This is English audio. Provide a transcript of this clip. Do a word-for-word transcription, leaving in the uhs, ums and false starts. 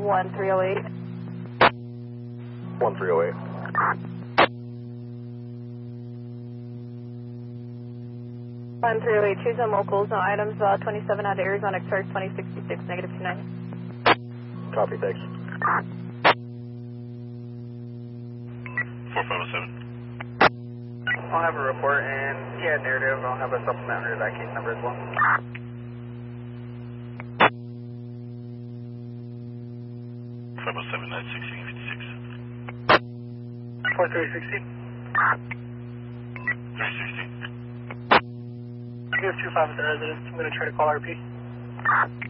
one three oh eight. one three oh eight. one three oh eight, choose on locals, no items, uh, twenty-seven out of Arizona Express twenty sixty-six, negative two nine. Copy, thanks. four five oh seven. I'll have a report and, yeah, narrative. I'll have a supplement under that case number as well. five oh seven, nine sixteen, fifty-six. four three sixteen. three sixteen. We have two five at the residence. I'm going to try to call R P.